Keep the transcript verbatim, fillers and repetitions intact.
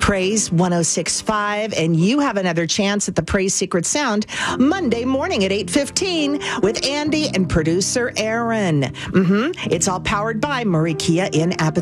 Praise one oh six point five, and you have another chance at the Praise Secret Sound Monday morning at eight fifteen with Andy and producer Aaron. Mm-hmm. It's all powered by Murray Kia in Abbotsford.